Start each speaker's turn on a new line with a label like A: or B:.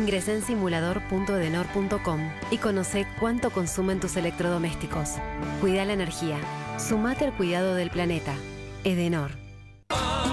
A: Ingresa en simulador.edenor.com y conoce cuánto consumen tus electrodomésticos. Cuida la energía. Sumate al cuidado del planeta. Edenor.